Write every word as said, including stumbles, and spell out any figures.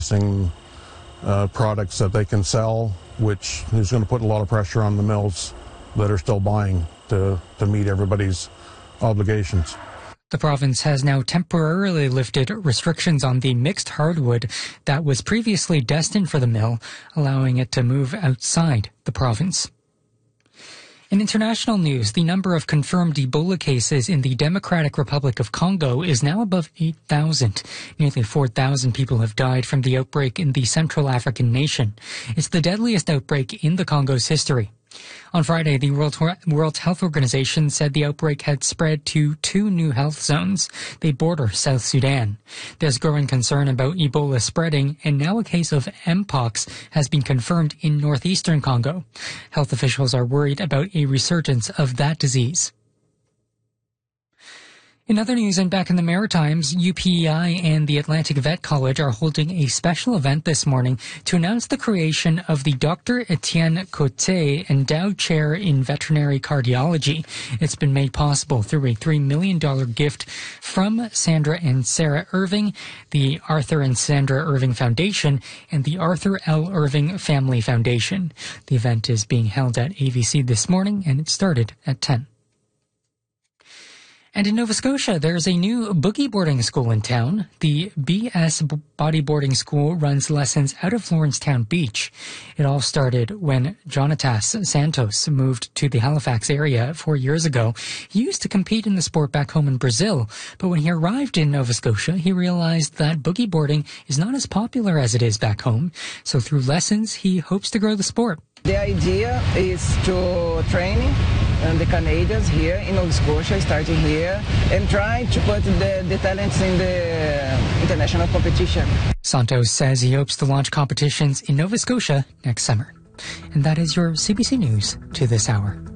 Uh, products that they can sell, which is going to put a lot of pressure on the mills that are still buying to, to meet everybody's obligations. The province has now temporarily lifted restrictions on the mixed hardwood that was previously destined for the mill, allowing it to move outside the province. In international news, the number of confirmed Ebola cases in the Democratic Republic of Congo is now above eight thousand. Nearly four thousand people have died from the outbreak in the Central African nation. It's the deadliest outbreak in the Congo's history. On Friday, the World, World Health Organization said the outbreak had spread to two new health zones. They border South Sudan. There's growing concern about Ebola spreading, and now a case of Mpox has been confirmed in northeastern Congo. Health officials are worried about a resurgence of that disease. In other news and back in the Maritimes, U P E I and the Atlantic Vet College are holding a special event this morning to announce the creation of the Doctor Etienne Cote Endowed Chair in Veterinary Cardiology. It's been made possible through a three million dollars gift from Sandra and Sarah Irving, the Arthur and Sandra Irving Foundation, and the Arthur L. Irving Family Foundation. The event is being held at A V C this morning, and it started at ten. And in Nova Scotia, there's a new boogie boarding school in town. The B S Bodyboarding School runs lessons out of Lawrencetown Beach. It all started when Jonatas Santos moved to the Halifax area four years ago. He used to compete in the sport back home in Brazil, but when he arrived in Nova Scotia, he realized that boogie boarding is not as popular as it is back home. So through lessons, he hopes to grow the sport. The idea is to train uh, the Canadians here in Nova Scotia, starting here, and try to put the, the talents in the international competition. Santos says he hopes to launch competitions in Nova Scotia next summer. And that is your C B C News to this hour.